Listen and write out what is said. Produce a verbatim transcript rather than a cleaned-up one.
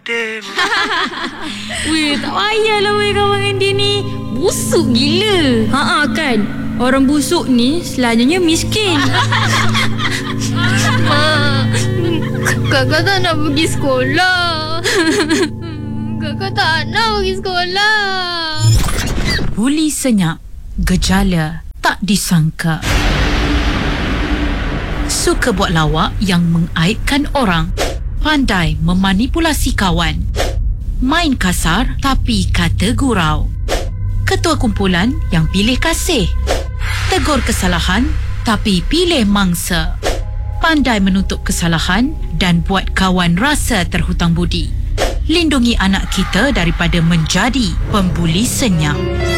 damn. Weh, tak payahlah weh kawan dengan dia ni. Busuk gila. Haa kan, orang busuk ni selanjutnya miskin. Mak, kakak tak nak pergi sekolah. Kakak tak nak pergi sekolah. Buli senyap, gejala tak disangka. Suka buat lawak yang mengaibkan orang. Pandai memanipulasi kawan. Main kasar tapi kata gurau. Ketua kumpulan yang pilih kasih. Tegur kesalahan tapi pilih mangsa. Pandai menutup kesalahan dan buat kawan rasa terhutang budi. Lindungi anak kita daripada menjadi pembuli senyap.